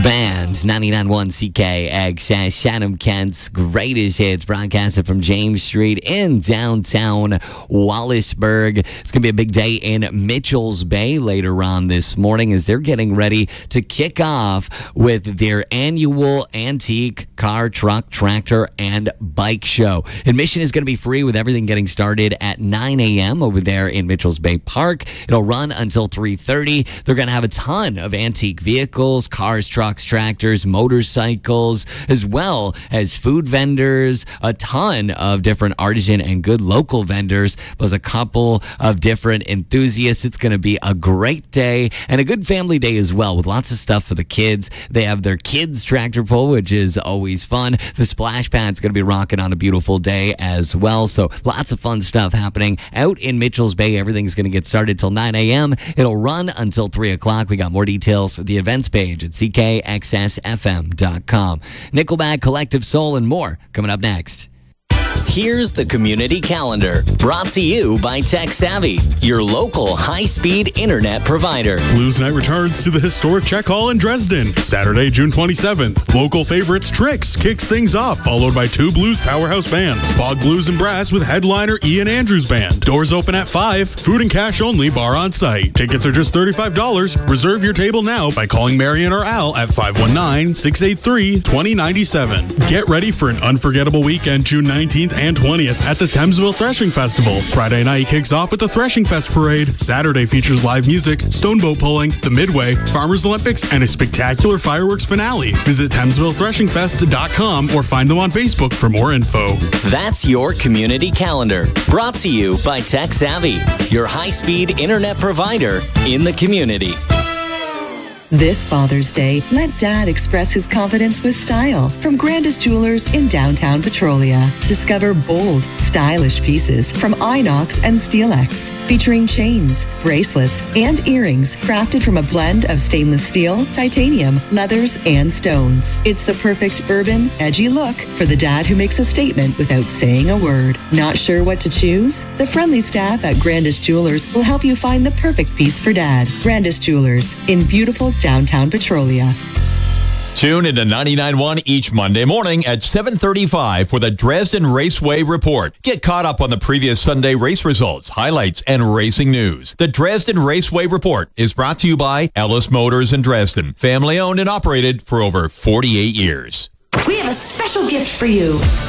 Band 99.1 CKXS, Shannon Kent's greatest hits, broadcasted from James Street in downtown Wallaceburg. It's going to be a big day in Mitchell's Bay later on this morning as they're getting ready to kick off with their annual antique car, truck, tractor, and bike show. Admission is going to be free with everything getting started at 9 a.m. over there in Mitchell's Bay Park. It'll run until 3:30. They're going to have a ton of antique vehicles, cars, trucks, tractors, motorcycles, as well as food vendors, a ton of different artisan and good local vendors, plus a couple of different enthusiasts. It's going to be a great day and a good family day as well, with lots of stuff for the kids. They have their kids tractor pull, which is always fun. The splash pad's going to be rocking on a beautiful day as well. So lots of fun stuff happening out in Mitchell's Bay. Everything's going to get started till 9 a.m. It'll run until 3 o'clock. We got more details at the events page at CKXSFM.com. Nickelback, Collective Soul, and more coming up next. Here's the community calendar, brought to you by Tech Savvy, your local high-speed internet provider. Blues Night returns to the historic Czech Hall in Dresden, Saturday, June 27th. Local favorites Trix kicks things off, followed by two blues powerhouse bands, Fog Blues and Brass with headliner Ian Andrews Band. Doors open at 5, food and cash only, bar on site. Tickets are just $35. Reserve your table now by calling Marion or Al at 519-683-2097. Get ready for an unforgettable weekend, June 19th and 20th at the Thamesville Threshing Festival. Friday night kicks off with the Threshing Fest Parade. Saturday features live music, stoneboat pulling, the Midway, Farmers Olympics, and a spectacular fireworks finale. Visit ThamesvilleThreshingFest.com or find them on Facebook for more info. That's your community calendar, brought to you by Tech Savvy, your high-speed internet provider in the community. This Father's Day, let Dad express his confidence with style from Grandest Jewelers in downtown Petrolia. Discover bold, stylish pieces from Inox and SteelX, featuring chains, bracelets, and earrings crafted from a blend of stainless steel, titanium, leathers, and stones. It's the perfect urban, edgy look for the dad who makes a statement without saying a word. Not sure what to choose? The friendly staff at Grandest Jewelers will help you find the perfect piece for Dad. Grandest Jewelers in beautiful downtown Petrolia. Tune into 99.1 each Monday morning at 7:35 for the Dresden Raceway Report. Get caught up on the previous Sunday race results, highlights, and racing news. The Dresden Raceway Report is brought to you by Ellis Motors in Dresden, family owned and operated for over 48 years. We have a special gift for you.